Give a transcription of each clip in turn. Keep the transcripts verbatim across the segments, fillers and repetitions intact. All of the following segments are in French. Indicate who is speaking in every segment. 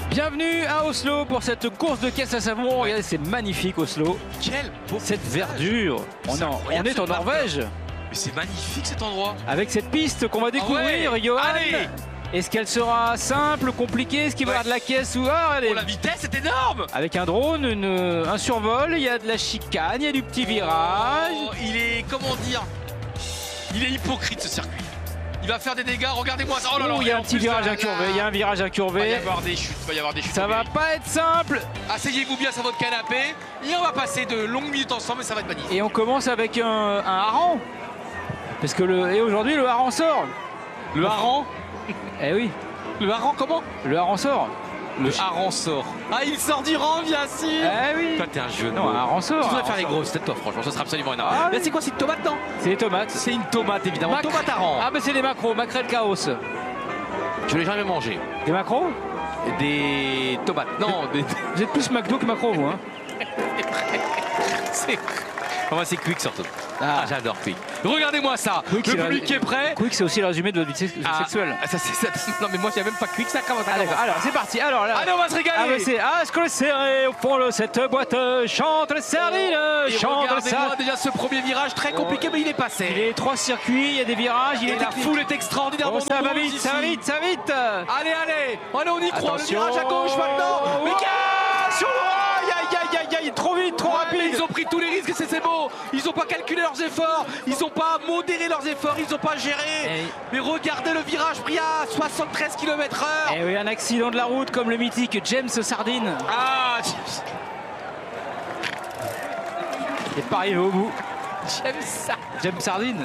Speaker 1: Bienvenue à Oslo pour cette course de caisse à savon. Regardez, c'est magnifique Oslo.
Speaker 2: Quel beau
Speaker 1: cette verdure. On, est en, on est en Norvège.
Speaker 2: Mais c'est magnifique cet endroit.
Speaker 1: Avec cette piste qu'on va découvrir,
Speaker 2: ah ouais.
Speaker 1: Johan.
Speaker 2: Allez.
Speaker 1: Est-ce qu'elle sera simple, compliquée? Est-ce qu'il va y avoir de la caisse ou ah,
Speaker 2: oh, la vitesse est énorme.
Speaker 1: Avec un drone, une, un survol, il y a de la chicane, il y a du petit virage.
Speaker 2: Oh, il est, comment dire, il est hypocrite ce circuit. Il va faire des dégâts, regardez-moi ça. Oh là là,
Speaker 1: il y a un petit virage incurvé, il y a un virage incurvé.
Speaker 2: Il va y avoir des chutes, il va y avoir des chutes.
Speaker 1: Ça va pas être simple.
Speaker 2: Asseyez-vous bien sur votre canapé et on va passer de longues minutes ensemble et ça va être magnifique.
Speaker 1: Et on commence avec un, un hareng. Parce que le, et aujourd'hui le hareng sort.
Speaker 2: Le hareng.
Speaker 1: Eh oui.
Speaker 2: Le hareng comment?
Speaker 1: Le hareng sort.
Speaker 2: Le hareng sort. Ah, il sort du rang, bien sûr.
Speaker 1: Eh oui.
Speaker 2: Toi, t'es un jeu.
Speaker 1: Non, un hareng sort.
Speaker 2: Tu devrais faire les grosses têtes, toi, franchement, ça sera absolument énorme.
Speaker 1: Ah,
Speaker 2: mais c'est quoi, c'est une tomate, non?
Speaker 1: C'est des tomates.
Speaker 2: C'est une tomate, évidemment.
Speaker 1: Mac...
Speaker 2: Tomate hareng.
Speaker 1: Ah, bah c'est des macros, maquerelle chaos.
Speaker 2: Je l'ai jamais mangé.
Speaker 1: Des macros?
Speaker 2: Des tomates. Non, des...
Speaker 1: Vous êtes plus McDo que macro, vous, hein?
Speaker 2: C'est... Enfin, c'est Quick surtout.
Speaker 1: Ah,
Speaker 2: ah j'adore Quick. Regardez-moi ça.
Speaker 1: Quick,
Speaker 2: le public qui est prêt.
Speaker 1: Quick, c'est aussi le résumé de votre vie
Speaker 2: ah,
Speaker 1: sexuelle.
Speaker 2: Ça, c'est, ça, non, mais moi, il n'y a même pas Quick, ça commence à
Speaker 1: ah, alors, c'est parti. Alors, là,
Speaker 2: allez, on va se régaler.
Speaker 1: Ah, bah, c'est ah, ce que le serré au fond de cette boîte chante les sardines. Chante
Speaker 2: regardez-moi déjà ce premier virage très compliqué, oh, mais il est passé.
Speaker 1: Il y a trois circuits, il y a des virages. Il
Speaker 2: et
Speaker 1: est
Speaker 2: la
Speaker 1: technique.
Speaker 2: foule est extraordinairement
Speaker 1: oh, ça va vite,
Speaker 2: ici.
Speaker 1: ça va vite, ça va vite.
Speaker 2: Allez, allez. Allez, on y croit.
Speaker 1: Attention.
Speaker 2: Le virage à gauche maintenant.
Speaker 1: Oh,
Speaker 2: mais
Speaker 1: attention. Aïe, aïe, aïe, aïe, trop vite, trop
Speaker 2: ouais,
Speaker 1: rapide.
Speaker 2: Ils ont pris tous les risques, c'est, c'est beau. Ils n'ont pas calculé leurs efforts. Ils n'ont pas modéré leurs efforts. Ils n'ont pas géré. Et... mais regardez le virage pris à soixante-treize kilomètres heure.
Speaker 1: Et oui, un accident de la route comme le mythique James Sardine.
Speaker 2: Ah,
Speaker 1: il n'est pas arrivé au bout.
Speaker 2: James Sardine.
Speaker 1: James Sardine.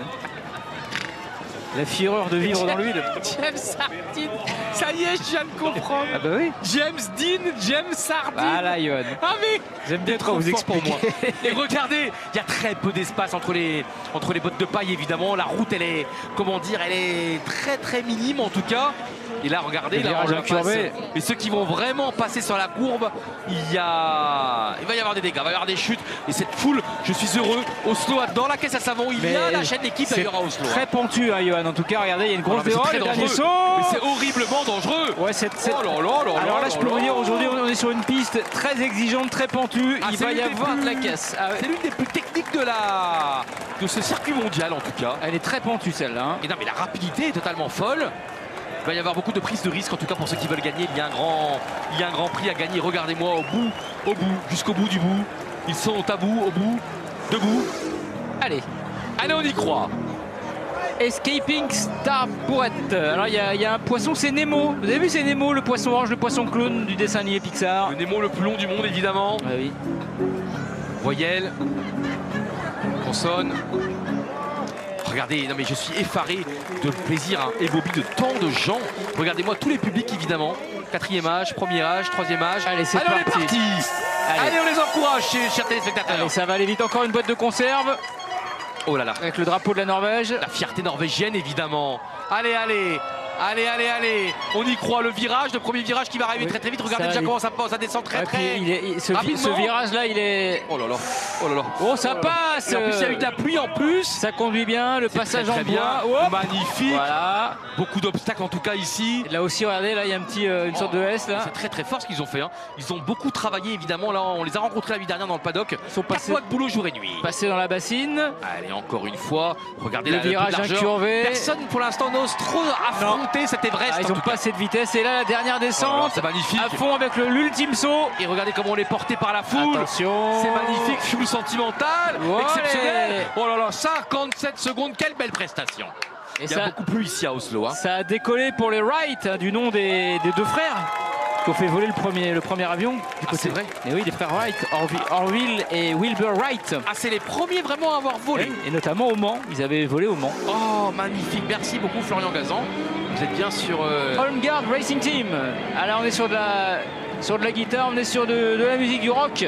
Speaker 1: La fureur de vivre dans l'huile.
Speaker 2: James Sardine. Ça y est, je viens de comprendre.
Speaker 1: Ah bah oui.
Speaker 2: James Dean, James Sardine.
Speaker 1: Voilà, Johan.
Speaker 2: Ah mais
Speaker 1: j'aime bien trop vous expliquer.
Speaker 2: Pour moi. Et regardez, il y a très peu d'espace entre les entre les bottes de paille évidemment. La route, elle est, comment dire, elle est très très minime en tout cas. Et là, regardez,
Speaker 1: le
Speaker 2: là, on
Speaker 1: incurvé.
Speaker 2: Mais ceux qui vont vraiment passer sur la courbe, il y a, il va y avoir des dégâts, il va y avoir des chutes. Et cette foule, je suis heureux. Oslo dans la caisse à savon. Il
Speaker 1: mais
Speaker 2: y a la chaîne d'équipe d'ailleurs à Oslo.
Speaker 1: Très pentu, hein, Johan. En tout cas, regardez, il y a une grosse
Speaker 2: déroule.
Speaker 1: le dernier saut.
Speaker 2: Mais c'est horriblement dangereux.
Speaker 1: Ouais, c'est.
Speaker 2: Oh là là là.
Speaker 1: Alors là, je peux vous dire, aujourd'hui, on est sur une piste très exigeante, très pentue.
Speaker 2: Ah,
Speaker 1: il va y avoir
Speaker 2: plus...
Speaker 1: de la caisse. Ah, ouais.
Speaker 2: C'est l'une des plus techniques de la de ce circuit mondial en tout cas.
Speaker 1: Elle est très pentue celle-là. Hein.
Speaker 2: Et non, mais la rapidité est totalement folle. Il va y avoir beaucoup de prises de risque, en tout cas pour ceux qui veulent gagner. Il y a un grand, il y a un grand prix à gagner. Regardez-moi au bout, au bout, jusqu'au bout du bout. Ils sont à bout, au bout, debout.
Speaker 1: Allez,
Speaker 2: allez, on y croit.
Speaker 1: Escaping Starbourette. Alors il y, y a un poisson, c'est Nemo. Vous avez vu, c'est Nemo, le poisson orange, le poisson clown du dessin animé Pixar.
Speaker 2: Le Nemo le plus long du monde, évidemment.
Speaker 1: Ah oui.
Speaker 2: Voyelle, consonne. Regardez, non mais je suis effaré de plaisir hein, évoqué de tant de gens. Regardez-moi tous les publics évidemment. Quatrième âge, premier âge, troisième âge.
Speaker 1: Allez, c'est
Speaker 2: parti.
Speaker 1: On est parti.
Speaker 2: Allez. Allez, on les encourage, chers téléspectateurs.
Speaker 1: Allez, ça va aller vite. Encore une boîte de conserve.
Speaker 2: Oh là là.
Speaker 1: Avec le drapeau de la Norvège.
Speaker 2: La fierté norvégienne évidemment. Allez, allez. Allez, allez, allez, on y croit, le virage, le premier virage qui va arriver oui, très très vite. Regardez déjà comment ça, ça descend très ouais, très
Speaker 1: il est, il, ce, ce virage là, il est.
Speaker 2: Oh là là, oh là là.
Speaker 1: Oh, ça passe.
Speaker 2: Et en plus, il y a eu de la pluie en plus.
Speaker 1: Ça conduit bien, le passage
Speaker 2: très, très
Speaker 1: en bois.
Speaker 2: Bien. Magnifique.
Speaker 1: Voilà.
Speaker 2: Beaucoup d'obstacles en tout cas ici.
Speaker 1: Et là aussi, regardez, là il y a un petit, euh, une oh, sorte de S là.
Speaker 2: C'est très très fort ce qu'ils ont fait. Hein. Ils ont beaucoup travaillé évidemment. Là, on les a rencontrés la nuit dernière dans le paddock. Ils sont passés. Quatre mois de boulot jour et nuit.
Speaker 1: Passés dans la bassine.
Speaker 2: Allez, encore une fois. Regardez
Speaker 1: le
Speaker 2: la,
Speaker 1: virage incurvé.
Speaker 2: Personne pour l'instant n'ose trop affronter cette Everest.
Speaker 1: Ah, ils ont pas cette vitesse et là la dernière descente.
Speaker 2: C'est magnifique.
Speaker 1: À fond avec l'ultime saut.
Speaker 2: Et regardez comment on est porté par la foule.
Speaker 1: Attention.
Speaker 2: C'est magnifique, foule sentimentale,
Speaker 1: ouais,
Speaker 2: exceptionnel. Oh là là, cinquante-sept secondes, quelle belle prestation. Et il y a ça, beaucoup plus ici à Oslo. Hein.
Speaker 1: Ça a décollé pour les Wright, hein, du nom des, des deux frères qui ont fait voler le premier, le premier avion. Du
Speaker 2: ah,
Speaker 1: côté.
Speaker 2: C'est vrai.
Speaker 1: Et oui, les frères Wright, Orville et Wilbur Wright.
Speaker 2: Ah, c'est les premiers vraiment à avoir volé.
Speaker 1: Et, et notamment au Mans, ils avaient volé au Mans.
Speaker 2: Oh, magnifique, merci beaucoup Florian Gazan. Vous êtes bien sur... Euh...
Speaker 1: Holmgard Racing Team. Alors on est sur de la, sur de la guitare, on est sur de, de la musique, du rock.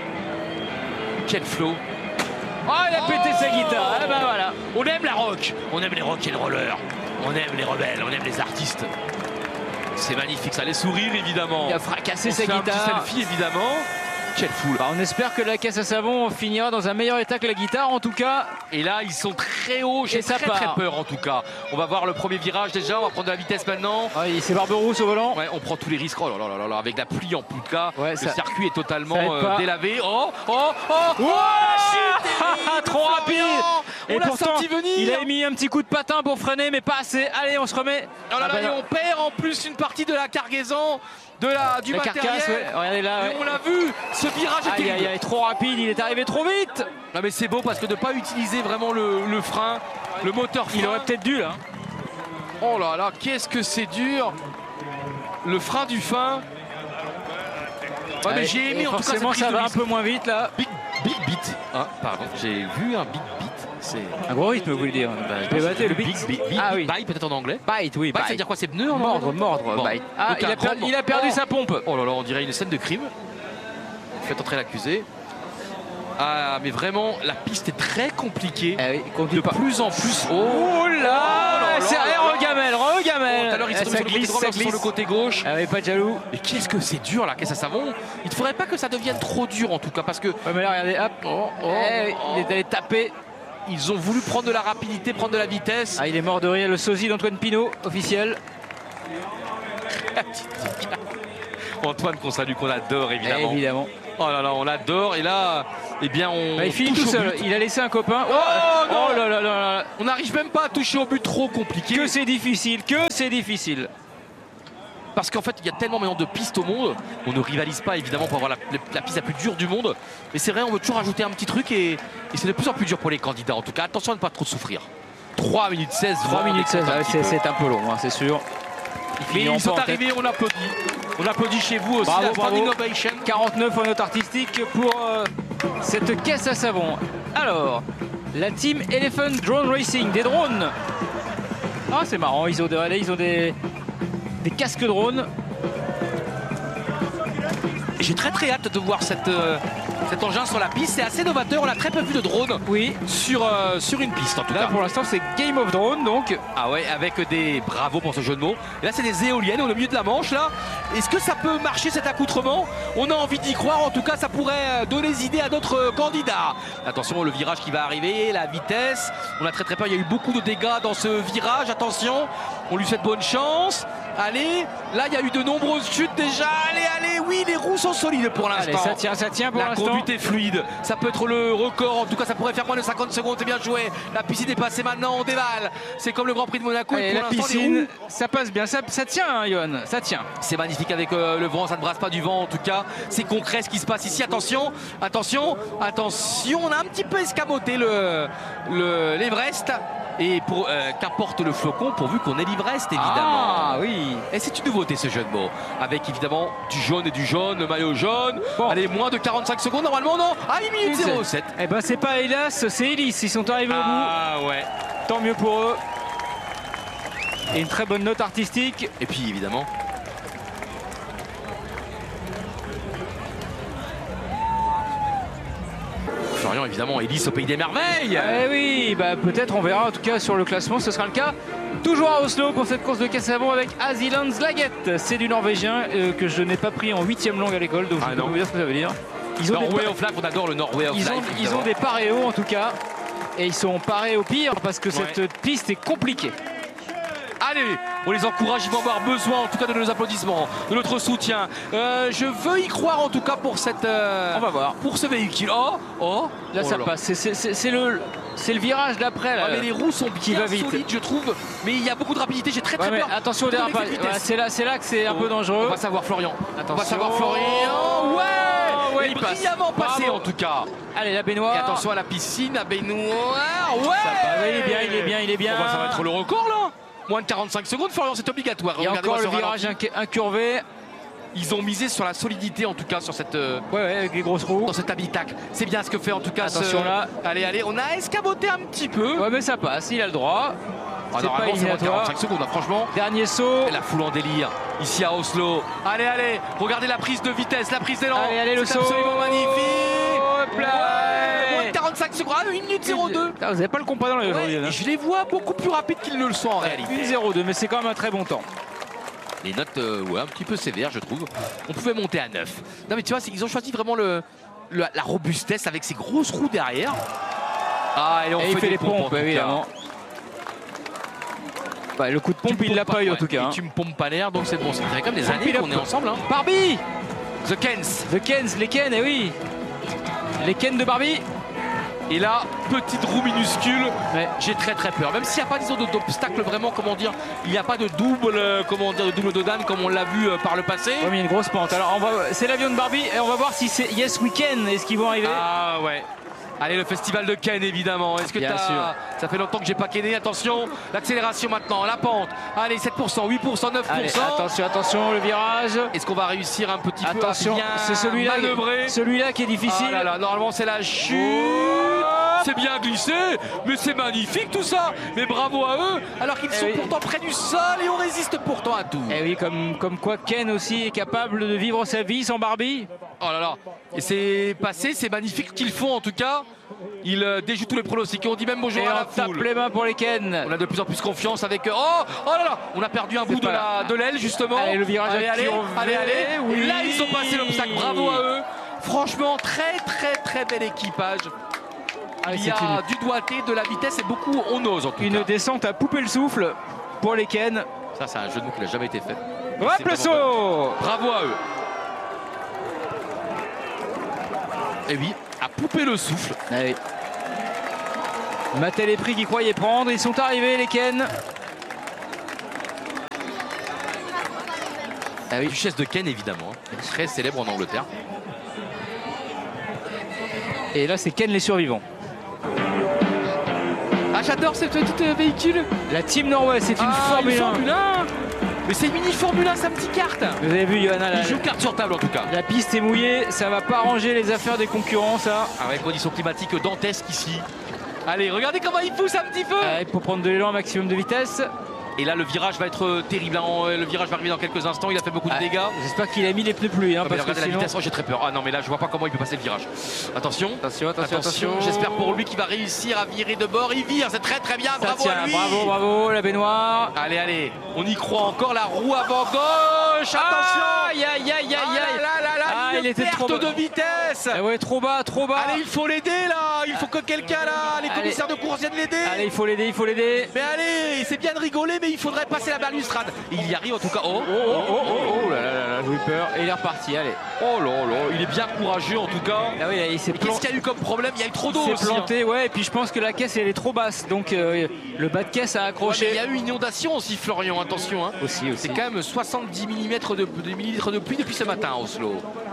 Speaker 2: Quel flow.
Speaker 1: Oh, il a pété oh sa guitare. Eh ben voilà.
Speaker 2: On aime la rock, on aime les rock and rollers, on aime les rebelles, on aime les artistes. C'est magnifique, ça, les sourires évidemment.
Speaker 1: Il a fracassé
Speaker 2: on
Speaker 1: sa
Speaker 2: fait
Speaker 1: guitare.
Speaker 2: Un petit selfie évidemment. Quelle foule.
Speaker 1: Bah, on espère que la caisse à savon finira dans un meilleur état que la guitare en tout cas.
Speaker 2: Et là ils sont très hauts, j'ai très, très peur en tout cas. On va voir le premier virage déjà, on va prendre de la vitesse maintenant.
Speaker 1: Ah, c'est Barberousse au volant.
Speaker 2: Ouais, on prend tous les risques. Oh là là là là, avec la pluie en tout cas. Ouais, le ça, circuit est totalement euh, délavé. Oh oh oh, oh,
Speaker 1: oh chute, trop rapide.
Speaker 2: On
Speaker 1: et
Speaker 2: l'a
Speaker 1: pourtant,
Speaker 2: senti venir.
Speaker 1: Il a mis un petit coup de patin pour freiner mais pas assez. Allez, on se remet.
Speaker 2: Oh là là, ah, bah, et on perd en plus une partie de la cargaison. De la, du
Speaker 1: la
Speaker 2: matériel.
Speaker 1: Carcasse, ouais. Regardez là, ouais.
Speaker 2: On l'a vu, ce virage était
Speaker 1: aïe, aïe, aïe, trop rapide, il est arrivé trop vite.
Speaker 2: Non mais c'est beau parce que de ne pas utiliser vraiment le, le frein, le moteur frein.
Speaker 1: Il aurait peut-être dû là.
Speaker 2: Oh là là, qu'est-ce que c'est dur. Le frein du fin. Ouais, mais j'ai aimé en tout cas cette
Speaker 1: ça va un peu moins vite là.
Speaker 2: Big, big beat. Ah, pardon, j'ai vu un big beat. C'est
Speaker 1: un gros rythme, vous voulez dire.
Speaker 2: Bah, le, le big, big, big, big,
Speaker 1: ah, oui.
Speaker 2: Bite peut-être en anglais.
Speaker 1: Bite, oui.
Speaker 2: Bite, ça veut dire quoi? C'est pneu en
Speaker 1: mordre, mordre.
Speaker 2: Bon.
Speaker 1: Bite. Ah, il a, per il a perdu oh. sa pompe.
Speaker 2: Oh là là, on dirait une scène de crime. Faites entrer l'accusé. Ah, mais vraiment, la piste est très compliquée.
Speaker 1: Ah oui, de
Speaker 2: pas. plus en plus.
Speaker 1: Oh, oh là, là c'est Regamel, Regamel.
Speaker 2: Tout à l'heure, il se trouve sur le côté droit, sur le côté gauche.
Speaker 1: Ah oui, pas de jaloux.
Speaker 2: Mais qu'est-ce que c'est dur là, qu'est-ce que ça savon. Il ne faudrait pas que ça devienne trop dur en tout cas, parce que.
Speaker 1: Ouais, mais là, regardez, hop.
Speaker 2: Oh, oh,
Speaker 1: eh,
Speaker 2: oh.
Speaker 1: Il est allé taper.
Speaker 2: Ils ont voulu prendre de la rapidité, prendre de la vitesse.
Speaker 1: Ah, il est mort de rire, le sosie d'Antoine Pinault, officiel.
Speaker 2: Antoine qu'on salue, qu'on adore évidemment.
Speaker 1: Eh, évidemment.
Speaker 2: Oh là là, on l'adore et là, eh bien on.
Speaker 1: Bah, il finit tout seul. Il a laissé un copain.
Speaker 2: Oh, oh,
Speaker 1: oh là là là là.
Speaker 2: On n'arrive même pas à toucher au but, trop compliqué.
Speaker 1: Que c'est difficile, que c'est difficile.
Speaker 2: Parce qu'en fait, il y a tellement maintenant de pistes au monde. On ne rivalise pas évidemment pour avoir la, la piste la plus dure du monde. Mais c'est vrai, on veut toujours ajouter un petit truc et, et c'est de plus en plus dur pour les candidats. En tout cas, attention à ne pas trop souffrir. trois minutes seize.
Speaker 1: trois minutes seize, c'est un peu long, hein, c'est sûr.
Speaker 2: Mais ils sont arrivés, on applaudit. On applaudit chez vous aussi.
Speaker 1: Bravo,
Speaker 2: la
Speaker 1: bravo.
Speaker 2: Innovation.
Speaker 1: quarante-neuf en note artistique pour euh, cette caisse à savon. Alors, la team Elephant Drone Racing, des drones. Ah, c'est marrant, ils ont, des, ils ont des, des casques drones.
Speaker 2: J'ai très très hâte de voir cette, euh, cet engin sur la piste. C'est assez novateur, on a très peu vu de drone
Speaker 1: oui.
Speaker 2: sur, euh, sur une piste en tout
Speaker 1: là,
Speaker 2: cas.
Speaker 1: Pour l'instant c'est Game of Drone donc.
Speaker 2: Ah ouais, avec des bravos pour ce jeu de mots. Et là c'est des éoliennes au milieu de la Manche là. Est-ce que ça peut marcher cet accoutrement? On a envie d'y croire, en tout cas ça pourrait donner des idées à d'autres candidats. Attention, le virage qui va arriver, la vitesse. On a très très peur, il y a eu beaucoup de dégâts dans ce virage, attention. On lui souhaite bonne chance. Allez, là il y a eu de nombreuses chutes déjà. Allez, allez, oui, les roues sont solides pour l'instant.
Speaker 1: Ça tient, ça tient pour l'instant.
Speaker 2: La conduite est fluide. Ça peut être le record. En tout cas, ça pourrait faire moins de cinquante secondes. C'est bien joué. La piscine est passée maintenant. On dévale. C'est comme le Grand Prix de Monaco.
Speaker 1: Allez,
Speaker 2: et pour
Speaker 1: la piscine, ça passe bien. Ça, ça tient, hein, Yohan. Ça tient.
Speaker 2: C'est magnifique avec euh, le vent. Ça ne brasse pas du vent. En tout cas, c'est concret ce qui se passe ici. Attention, attention, attention. On a un petit peu escamoté le l'Everest. Et pour euh, qu'importe le flocon, pourvu qu'on ait l'Everest évidemment.
Speaker 1: Ah oui.
Speaker 2: Et c'est une nouveauté ce jeu de mots. Avec évidemment du jaune et du jaune, le maillot jaune. Bon. Allez, moins de quarante-cinq secondes normalement, non. Ah, huit minutes zéro sept.
Speaker 1: Eh ben c'est pas Hélas, c'est Hélice. Ils sont arrivés
Speaker 2: ah,
Speaker 1: au bout.
Speaker 2: Ah ouais.
Speaker 1: Tant mieux pour eux. Et une très bonne note artistique.
Speaker 2: Et puis évidemment. Florian, évidemment, Hélice au pays des merveilles.
Speaker 1: Eh oui, bah peut-être on verra. En tout cas sur le classement, ce sera le cas. Toujours à Oslo pour cette course de caisse à savon avec Asiland Laget. C'est du Norvégien euh, que je n'ai pas pris en huitième langue à l'école, donc ah je peux vous dire ce que ça veut dire.
Speaker 2: Ils ont Norway of Life, on adore le Norway of
Speaker 1: ils
Speaker 2: Life.
Speaker 1: Ont, ils ont des paréos en tout cas, et ils sont parés au pire parce que
Speaker 2: ouais.
Speaker 1: cette piste est compliquée.
Speaker 2: Allez, on les encourage, ils vont avoir besoin en tout cas de nos applaudissements, de notre soutien. Euh, je veux y croire en tout cas pour cette. Euh,
Speaker 1: on va voir.
Speaker 2: Pour ce véhicule. Oh, oh.
Speaker 1: Là
Speaker 2: oh
Speaker 1: ça
Speaker 2: là.
Speaker 1: passe. C'est le, c'est le virage d'après là.
Speaker 2: Ouais, mais les roues sont
Speaker 1: qui
Speaker 2: bien
Speaker 1: va vite.
Speaker 2: solides, je trouve. Mais il y a beaucoup de rapidité. J'ai très très
Speaker 1: ouais,
Speaker 2: peur.
Speaker 1: Attention au dérapage. Voilà, c'est là, c'est là que c'est un oh. peu dangereux.
Speaker 2: On va savoir Florian.
Speaker 1: Attention.
Speaker 2: On va savoir Florian. Oh, ouais.
Speaker 1: Oh, ouais, il,
Speaker 2: il
Speaker 1: passe.
Speaker 2: Brillamment passé
Speaker 1: Bravo.
Speaker 2: En tout cas.
Speaker 1: Allez, la baignoire.
Speaker 2: Et attention à la piscine, la baignoire. Ouais.
Speaker 1: Ça, il est bien, il est bien, il est bien.
Speaker 2: Oh, bah, ça va être le record là. Moins de quarante-cinq secondes, Florian, c'est obligatoire.
Speaker 1: Il y a encore le virage incurvé.
Speaker 2: Ils ont misé sur la solidité en tout cas sur cette.
Speaker 1: Ouais, ouais, avec les grosses roues.
Speaker 2: Dans cet habitacle. C'est bien ce que fait en tout cas.
Speaker 1: Attention
Speaker 2: ce...
Speaker 1: là.
Speaker 2: Allez, allez, on a escamoté un petit peu.
Speaker 1: Ouais, mais ça passe, il a le droit.
Speaker 2: Ah, normalement, c'est moins de quarante-cinq secondes, hein, franchement.
Speaker 1: Dernier saut.
Speaker 2: Et la foule en délire ici à Oslo. Allez, allez, regardez la prise de vitesse, la prise d'élan.
Speaker 1: Allez, allez, le saut.
Speaker 2: Absolument magnifique.
Speaker 1: Hop là. Ouais.
Speaker 2: Moins de quarante-cinq secondes. Ah, une minute zéro deux.
Speaker 1: Ah, vous n'avez pas le compagnon là aujourd'hui.
Speaker 2: Ouais, je les vois beaucoup plus rapides qu'ils ne le sont en réalité.
Speaker 1: une zéro deux, mais c'est quand même un très bon temps.
Speaker 2: Les notes, euh, ouais, un petit peu sévères, je trouve. On pouvait monter à neuf. Non, mais tu vois, ils ont choisi vraiment le, le, la robustesse avec ces grosses roues derrière. Ah, et on
Speaker 1: et
Speaker 2: fait,
Speaker 1: il fait
Speaker 2: des
Speaker 1: les pompes,
Speaker 2: pompes,
Speaker 1: évidemment. Bah, le coup de pompe, il l'a pas eu en tout cas.
Speaker 2: Et
Speaker 1: Hein.
Speaker 2: tu me pompes pas l'air, donc c'est bon. Ça fait quand même des années qu'on est ensemble. Hein.
Speaker 1: Barbie,
Speaker 2: The Kens.
Speaker 1: The Kens, les Ken, eh oui. Les Ken de Barbie.
Speaker 2: Et là, petite roue minuscule,
Speaker 1: Ouais.
Speaker 2: j'ai très très peur. Même s'il n'y a pas disons d'obstacle vraiment, comment dire, il n'y a pas de double, euh, comment dire, de double dodane comme on l'a vu euh, par le passé.
Speaker 1: Ouais, mais il y a une grosse pente. Alors on va, c'est l'avion de Barbie et on va voir si c'est Yes Weekend. Est-ce qu'ils vont arriver?
Speaker 2: Ah ouais. Allez, le festival de Ken évidemment. Est-ce que
Speaker 1: Bien
Speaker 2: t'as...
Speaker 1: sûr.
Speaker 2: Ça fait longtemps que j'ai pas kenné. Attention, l'accélération maintenant, la pente. Allez, sept pour cent, huit pour cent, neuf pour cent.
Speaker 1: Allez, attention, attention, le virage.
Speaker 2: Est-ce qu'on va réussir un petit
Speaker 1: Attention,
Speaker 2: peu à bien
Speaker 1: c'est celui-là,
Speaker 2: manœuvrer?
Speaker 1: celui-là qui est difficile.
Speaker 2: Ah là là, normalement c'est la chute.
Speaker 1: Oh.
Speaker 2: C'est bien glissé, mais c'est magnifique tout ça. Mais bravo à eux, alors qu'ils
Speaker 1: Eh
Speaker 2: sont
Speaker 1: oui.
Speaker 2: pourtant près du sol et on résiste pourtant à tout.
Speaker 1: Eh oui, comme, comme quoi Ken aussi est capable de vivre sa vie sans Barbie.
Speaker 2: Oh là là, et c'est passé, c'est magnifique qu'ils font en tout cas. Ils euh, déjouent tous les pronostics. On dit même bonjour
Speaker 1: Et
Speaker 2: à la
Speaker 1: on tape
Speaker 2: foule.
Speaker 1: les mains pour les Ken.
Speaker 2: On a de plus en plus confiance avec. Oh, oh là là, on a perdu un bout de
Speaker 1: pas-
Speaker 2: la- de l'aile justement.
Speaker 1: Allez, le virage
Speaker 2: allez,
Speaker 1: à
Speaker 2: allez,
Speaker 1: tir
Speaker 2: allez, allez.
Speaker 1: oui.
Speaker 2: Et là, ils ont passé l'obstacle. Bravo à eux. Franchement, très très très bel équipage.
Speaker 1: Ah,
Speaker 2: Il y
Speaker 1: c'est
Speaker 2: a
Speaker 1: une-
Speaker 2: du doigté, de la vitesse et beaucoup on ose en tout
Speaker 1: Une
Speaker 2: cas.
Speaker 1: descente à pouper le souffle pour les Ken.
Speaker 2: Ça, c'est un jeu de mots qui n'a jamais été fait.
Speaker 1: Hop
Speaker 2: C'est
Speaker 1: le
Speaker 2: vraiment
Speaker 1: saut.
Speaker 2: Bravo à eux. Et oui, à pouper le souffle.
Speaker 1: Allez. Mattel et Prix qui croyaient prendre, ils sont arrivés les Ken.
Speaker 2: Ah oui. Duchesse de Ken évidemment, hein. Très célèbre en Angleterre.
Speaker 1: Et là c'est Ken les survivants.
Speaker 2: Ah, j'adore ce petit euh, véhicule.
Speaker 1: La Team Norway, c'est une
Speaker 2: Ah,
Speaker 1: Formule
Speaker 2: une
Speaker 1: un.
Speaker 2: Formule un. Mais c'est une mini Formule un, sa petite carte.
Speaker 1: Vous avez vu Johanna, la,
Speaker 2: Il joue carte sur table en tout cas.
Speaker 1: la piste est mouillée, ça va pas arranger les affaires des concurrents ça.
Speaker 2: Avec conditions climatiques dantesques ici. Allez, regardez comment il pousse un petit peu.
Speaker 1: Allez, pour prendre de l'élan, maximum de vitesse.
Speaker 2: Et là, le virage va être terrible. hein. Le virage va arriver dans quelques instants. Il a fait beaucoup de
Speaker 1: Ah,
Speaker 2: dégâts.
Speaker 1: J'espère qu'il a mis les pneus pluie, hein,
Speaker 2: Ah, mais
Speaker 1: parce que
Speaker 2: regardez la
Speaker 1: sinon...
Speaker 2: vitesse, oh, j'ai très peur. Ah non, mais là, je vois pas comment il peut passer le virage. Attention.
Speaker 1: Attention, attention, attention.
Speaker 2: J'espère pour lui qu'il va réussir à virer de bord. Il vire, c'est très très bien.
Speaker 1: Ça
Speaker 2: Bravo
Speaker 1: tient,
Speaker 2: à lui.
Speaker 1: bravo, bravo, la baignoire.
Speaker 2: Allez, allez, on y croit encore. La roue avant gauche. Attention.
Speaker 1: Aïe, aïe, aïe, aïe,
Speaker 2: Ah là
Speaker 1: aïe.
Speaker 2: là là là,
Speaker 1: Ah,
Speaker 2: une
Speaker 1: il était
Speaker 2: perte
Speaker 1: trop bas.
Speaker 2: de vitesse.
Speaker 1: Ah ouais, trop bas, trop bas.
Speaker 2: Allez, il faut l'aider là. Il faut que quelqu'un là, les
Speaker 1: Allez.
Speaker 2: commissaires de course viennent l'aider.
Speaker 1: Allez, il faut l'aider, il faut l'aider.
Speaker 2: Mais allez, c'est bien de rigoler, mais il faudrait passer la balustrade. Il y arrive en tout cas. Oh,
Speaker 1: Oh, oh, oh, oh, oh là là là là, j'ai eu peur. Et il est reparti, allez.
Speaker 2: oh là là, il est bien courageux en tout cas.
Speaker 1: Ah oui, il s'est
Speaker 2: Et qu'est-ce
Speaker 1: planté.
Speaker 2: qu'il y a eu comme problème? Il y a eu trop d'eau
Speaker 1: Il
Speaker 2: aussi.
Speaker 1: s'est
Speaker 2: hein.
Speaker 1: planté, ouais, et puis je pense que la caisse elle est trop basse, donc euh, le bas de caisse a
Speaker 2: Ouais, mais
Speaker 1: accroché.
Speaker 2: il y a eu une inondation aussi, Florian, attention. Hein.
Speaker 1: Aussi, aussi.
Speaker 2: C'est quand même soixante-dix millimètres de, de millilitres de pluie depuis ce matin à Oslo.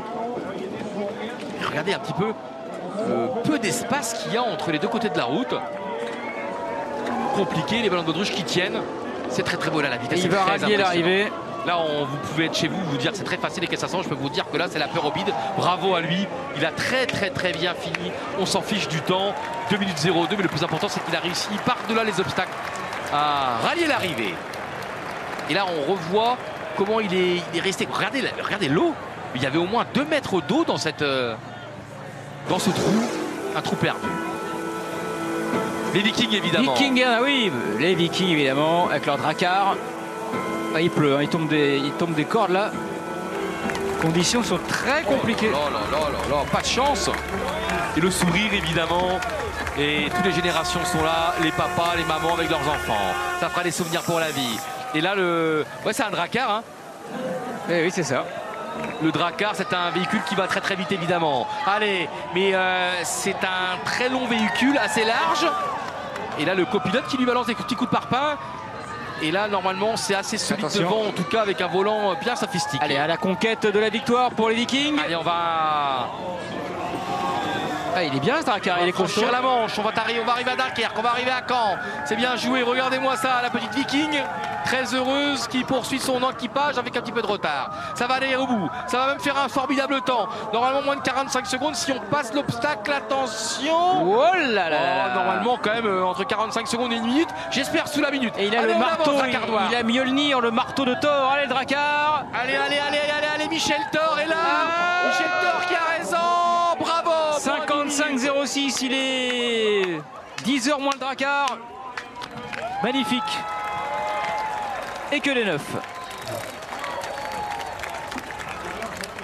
Speaker 2: Et regardez un petit peu le peu d'espace qu'il y a entre les deux côtés de la route. Compliqué, les ballons de baudruche qui tiennent. C'est très très beau là, la vitesse.
Speaker 1: Et il
Speaker 2: est
Speaker 1: va
Speaker 2: très
Speaker 1: rallier
Speaker 2: impressionnante.
Speaker 1: l'arrivée.
Speaker 2: Là, on, vous pouvez être chez vous, vous dire que c'est très facile les caisses à cent. Je peux vous dire que là, c'est la peur au bide. Bravo à lui. Il a très, très, très bien fini. On s'en fiche du temps. deux minutes zéro deux, mais le plus important, c'est qu'il a réussi par-delà les obstacles à rallier l'arrivée. Et là, on revoit comment il est, il est resté. Regardez, la- regardez l'eau. Il y avait au moins deux mètres d'eau dans, cette, euh, dans ce trou. Un trou perdu. Les Vikings, évidemment.
Speaker 1: Vikings, ah oui, les Vikings évidemment, avec leur dracar. Ah, il pleut, hein, il, tombe des, il tombe des cordes là. Conditions sont très compliquées.
Speaker 2: Oh là là là là, pas de chance. Et le sourire évidemment. Et toutes les générations sont là, les papas, les mamans avec leurs enfants. Ça fera des souvenirs pour la vie. Et là le, ouais c'est un dracar. Hein.
Speaker 1: Eh oui, c'est ça.
Speaker 2: Le dracar, c'est un véhicule qui va très très vite évidemment. Allez, mais euh, c'est un très long véhicule, assez large. Et là le copilote qui lui balance des petits coups de parpaing. Et là normalement c'est assez solide
Speaker 1: Attention.
Speaker 2: devant, en tout cas avec un volant bien sophistiqué.
Speaker 1: Allez, à la conquête de la victoire pour les Vikings.
Speaker 2: Allez, on va.
Speaker 1: Ah, il est bien ce dracar, il est costaud.
Speaker 2: Franchir la Manche, on va, on va arriver à Dunkerque, on va arriver à Caen. C'est bien joué, regardez-moi ça, la petite Viking, très heureuse, qui poursuit son équipage avec un petit peu de retard. Ça va aller au bout, ça va même faire un formidable temps. Normalement moins de quarante-cinq secondes si on passe l'obstacle, attention.
Speaker 1: Oh là là là
Speaker 2: Oh,
Speaker 1: là.
Speaker 2: normalement quand même euh, entre quarante-cinq secondes et une minute, j'espère sous la minute.
Speaker 1: Et il a
Speaker 2: Allez,
Speaker 1: le
Speaker 2: on
Speaker 1: marteau,
Speaker 2: avance,
Speaker 1: il,
Speaker 2: Dracardois.
Speaker 1: il a Mjolnir, le marteau de Thor. Allez, le dracar.
Speaker 2: Allez, allez, allez, allez, allez, Michel Thor est là.
Speaker 1: Ah.
Speaker 2: Michel Thor qui a raison, bravo.
Speaker 1: cinquante-cinq zéro six, il est dix heures moins le dracar. Magnifique. Et que les neuf.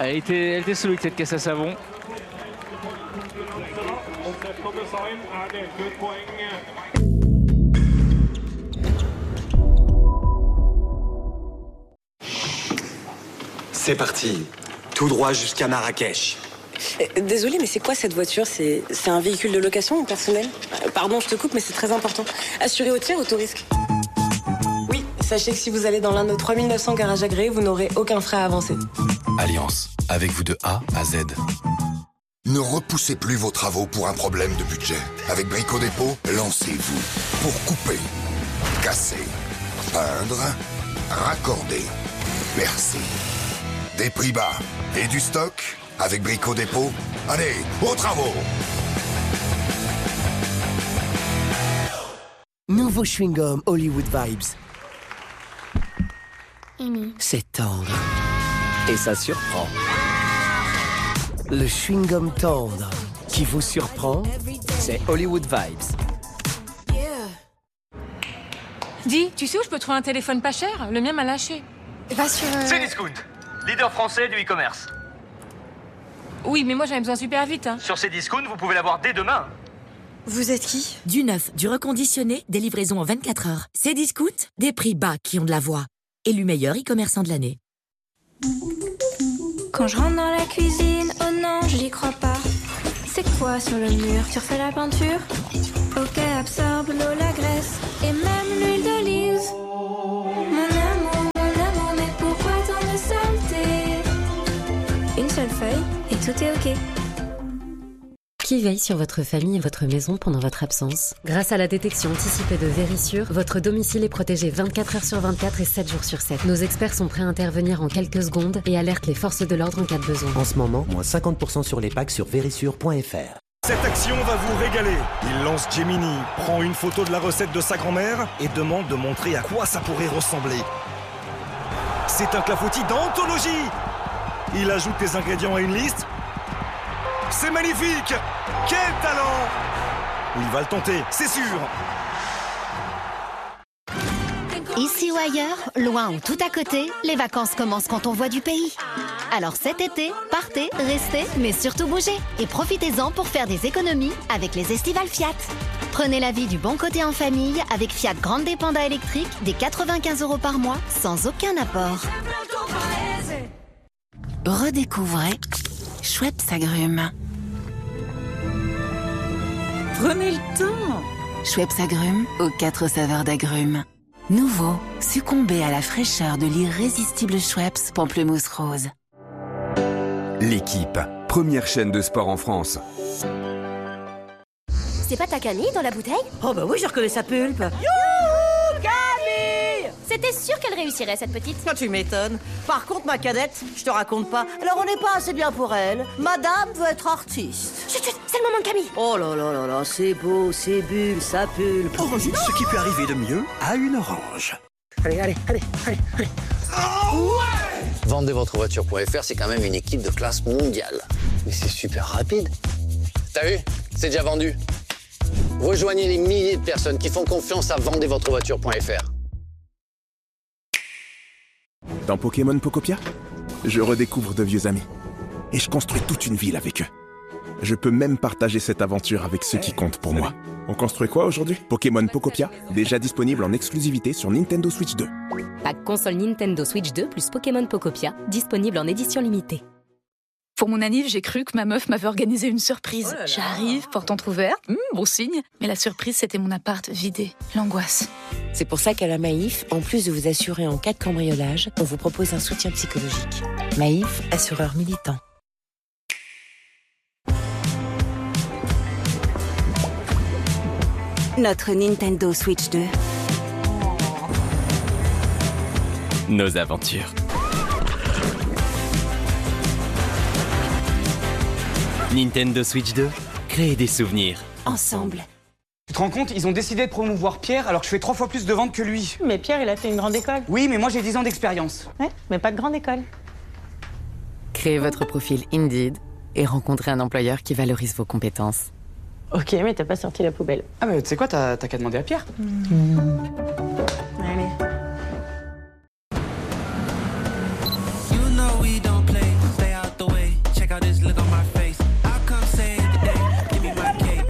Speaker 1: Elle était, elle était solide cette caisse à savon.
Speaker 3: C'est parti, tout droit jusqu'à Marrakech.
Speaker 4: Désolée, mais c'est quoi cette voiture? C'est c'est un véhicule de location ou personnel? Pardon, je te coupe, mais c'est très important. Assuré au tiers ou tout risque? Oui, sachez que si vous allez dans l'un de nos trois mille neuf cents garages agréés, vous n'aurez aucun frais à avancer.
Speaker 5: Alliance, avec vous de A à Z.
Speaker 6: Ne repoussez plus vos travaux pour un problème de budget. Avec Brico Dépôt, lancez-vous pour couper, casser, peindre, raccorder, percer. Des prix bas et du stock avec Brico Dépôt. Allez, aux travaux!
Speaker 7: Nouveau chewing-gum Hollywood Vibes. C'est tendre. Et ça surprend. Le chewing-gum tendre qui vous surprend, c'est Hollywood Vibes.
Speaker 8: Dis, tu sais où je peux trouver un téléphone pas cher? Le mien m'a lâché.
Speaker 9: Va sur... Euh...
Speaker 10: Cdiscount, leader français du e-commerce.
Speaker 8: Oui, mais moi j'en ai besoin super vite. Hein.
Speaker 10: Sur Cdiscount, vous pouvez l'avoir dès demain.
Speaker 9: Vous êtes qui?
Speaker 11: Du neuf, du reconditionné, des livraisons en vingt-quatre heures. Cdiscount, des prix bas qui ont de la voix. Élu meilleur e-commerçant de l'année.
Speaker 12: Quand je rentre dans la cuisine, oh non, j'y crois pas. C'est quoi sur le mur? Tu refais la peinture? Ok, absorbe l'eau, la graisse et même l'huile d'olive. Mon amour, mon amour, mais pourquoi tant de saleté? Une seule feuille et tout est ok.
Speaker 13: Qui veille sur votre famille et votre maison pendant votre absence? Grâce à la détection anticipée de Vérissure, votre domicile est protégé vingt-quatre heures sur vingt-quatre et sept jours sur sept. Nos experts sont prêts à intervenir en quelques secondes et alertent les forces de l'ordre en cas de besoin.
Speaker 14: En ce moment, moins cinquante pour cent sur les packs sur vérissure point f r.
Speaker 15: Cette action va vous régaler. Il lance Gemini, prend une photo de la recette de sa grand-mère et demande de montrer à quoi ça pourrait ressembler. C'est un clafoutis d'anthologie. Il ajoute les ingrédients à une liste. C'est magnifique! Quel talent! Il va le tenter, c'est sûr!
Speaker 16: Ici ou ailleurs, loin ou tout à côté, les vacances commencent quand on voit du pays. Alors cet été, partez, restez, mais surtout bougez. Et profitez-en pour faire des économies avec les estivales Fiat. Prenez la vie du bon côté en famille avec Fiat Grande Panda électrique des quatre-vingt-quinze euros par mois sans aucun apport. Redécouvrez Schweppes Agrumes.
Speaker 17: Prenez le temps.
Speaker 16: Schweppes Agrumes aux quatre saveurs d'agrumes. Nouveau, succombez à la fraîcheur de l'irrésistible Schweppes Pamplemousse Rose.
Speaker 18: L'équipe, première chaîne de sport en France.
Speaker 19: C'est pas ta Camille dans la bouteille?
Speaker 17: Oh bah oui, je reconnais sa pulpe.
Speaker 19: Youhou, Camille! C'était sûr qu'elle réussirait, cette petite.
Speaker 17: Oh, tu m'étonnes. Par contre, ma cadette, je te raconte pas. Alors on n'est pas assez bien pour elle. Madame veut être artiste.
Speaker 19: Chut, chut, c'est le moment de Camille.
Speaker 17: Oh là là là là, c'est beau, c'est bulle, sa pulpe.
Speaker 14: Orange, ce qui peut arriver de mieux à une orange.
Speaker 17: Allez, allez, allez, allez, allez.
Speaker 20: Oh ouais! Vendez votre voiture point f r, c'est quand même une équipe de classe mondiale. Mais c'est super rapide. T'as vu? C'est déjà vendu. Rejoignez les milliers de personnes qui font confiance à vendez votre voiture point f r.
Speaker 21: Dans Pokémon Pokopia, je redécouvre de vieux amis. Et je construis toute une ville avec eux. Je peux même partager cette aventure avec ceux qui comptent pour moi. On construit quoi aujourd'hui? Pokémon Pokopia, déjà disponible en exclusivité sur Nintendo Switch deux.
Speaker 13: Pack console Nintendo Switch deux plus Pokémon Pokopia, disponible en édition limitée.
Speaker 22: Pour mon anniv, j'ai cru que ma meuf m'avait organisé une surprise.
Speaker 17: Oh là là.
Speaker 22: J'arrive, porte entrouverte, mmh, bon signe. Mais la surprise, c'était mon appart vidé. L'angoisse.
Speaker 4: C'est pour ça qu'à la Maïf, en plus de vous assurer en cas de cambriolage, on vous propose un soutien psychologique. Maïf, assureur militant.
Speaker 16: Notre Nintendo Switch deux.
Speaker 5: Nos aventures. Nintendo Switch deux, créer des souvenirs.
Speaker 16: Ensemble.
Speaker 23: Tu te rends compte, ils ont décidé de promouvoir Pierre alors que je fais trois fois plus de ventes que lui.
Speaker 17: Mais Pierre, il a fait une grande école.
Speaker 23: Oui, mais moi j'ai dix ans d'expérience.
Speaker 17: Ouais, mais pas de grande école.
Speaker 13: Créez votre profil Indeed et rencontrez un employeur qui valorise vos compétences.
Speaker 17: Ok, mais t'as pas sorti la poubelle.
Speaker 23: Ah bah tu sais quoi, t'as qu'à demander à Pierre. Mmh.